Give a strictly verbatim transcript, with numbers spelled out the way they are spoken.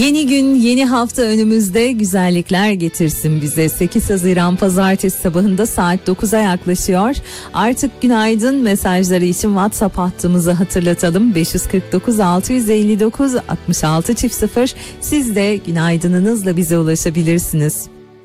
Yeni gün, yeni hafta önümüzde, güzellikler getirsin bize. sekiz Haziran Pazartesi sabahında saat dokuza yaklaşıyor. Artık günaydın mesajları için WhatsApp hattımızı hatırlatalım. beş yüz kırk dokuz altı yüz elli dokuz altmış altı sıfır. Siz de günaydınınızla bize ulaşabilirsiniz.